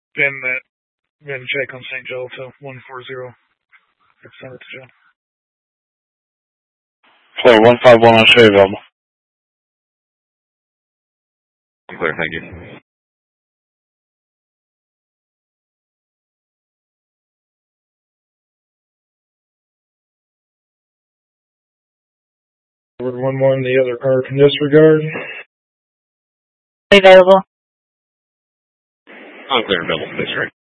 Vin check on St. Joe to 140. Send it to Joe. Clear, 151 on Shay available. Clear, thank you. One more in the other car can disregard. Available. Unclear, available, please, right?